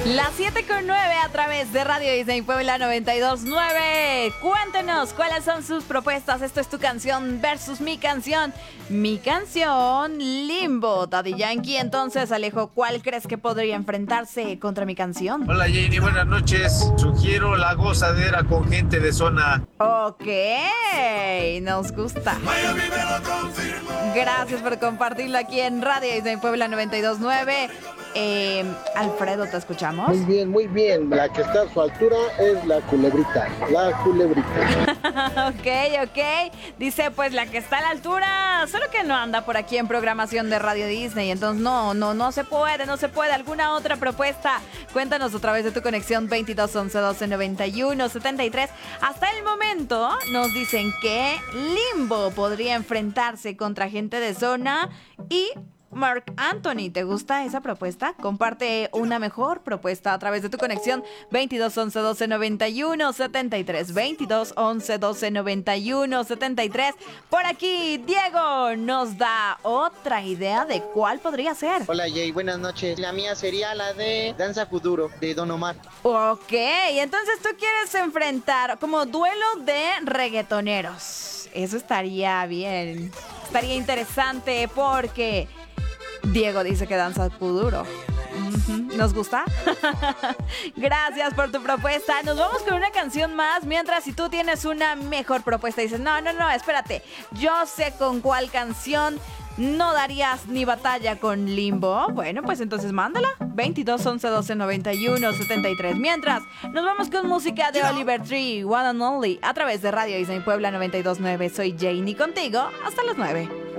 Las 7:09 a través de Radio Disney Puebla 92.9. Cuéntenos cuáles son sus propuestas. Esto es tu canción versus mi canción. Mi canción, Limbo, Daddy Yankee. Entonces, Alejo, ¿cuál crees que podría enfrentarse contra mi canción? Hola Jenny, buenas noches. Sugiero La Gozadera con Gente de Zona. Ok, nos gusta. Gracias por compartirlo aquí en Radio Disney Puebla 92.9. Alfredo, ¿te escuchamos? Muy bien. La que está a su altura es la culebrita. La culebrita. Ok. Dice, pues la que está a la altura, solo que no anda por aquí en programación de Radio Disney. Entonces, no se puede. ¿Alguna otra propuesta? Cuéntanos a través de tu conexión 22 11 12 91 73. Hasta el momento nos dicen que Limbo podría enfrentarse contra Gente de Zona y Marc Anthony. ¿Te gusta esa propuesta? Comparte una mejor propuesta a través de tu conexión 22 11 12 91 73. 22 11 12 91 73. Por aquí Diego nos da otra idea de cuál podría ser. Hola Jay, buenas noches. La mía sería la de Danza Kuduro de Don Omar. Ok, entonces tú quieres enfrentar como duelo de reggaetoneros. Eso estaría bien. Estaría interesante porque Diego dice que danza kuduro. ¿Nos gusta? Gracias por tu propuesta. Nos vamos con una canción más. Mientras, si tú tienes una mejor propuesta y dices, no, espérate, yo sé con cuál canción no darías ni batalla con Limbo, bueno, pues entonces mándala 22 11 12 91 73. Mientras, nos vamos con música de Oliver Tree, One and Only, a través de Radio Disney Puebla 92.9. Soy Janie contigo hasta las 9.